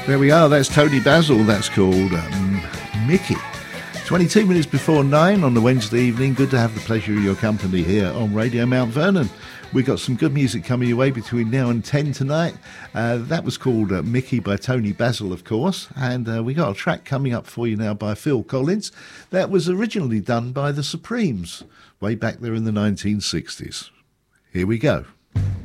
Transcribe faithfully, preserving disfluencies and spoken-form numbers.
There we are, that's Tony Basil, that's called um, Mickey. twenty-two minutes before nine on the Wednesday evening. Good to have the pleasure of your company here on Radio Mount Vernon. We've got some good music coming your way between now and ten tonight. Uh, that was called uh, Mickey by Tony Basil, of course. And uh, we got a track coming up for you now by Phil Collins. That was originally done by the Supremes way back there in the nineteen sixties. Here we go.